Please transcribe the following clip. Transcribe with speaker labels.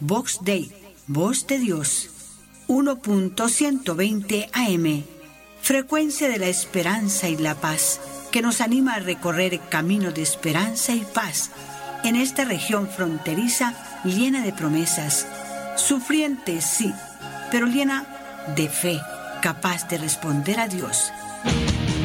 Speaker 1: Vox Dei, Voz de Dios, 1.120 AM, frecuencia de la esperanza y la paz, que nos anima a recorrer caminos de esperanza y paz en esta región fronteriza llena de promesas, sufriente sí, pero llena de fe, capaz de responder a Dios.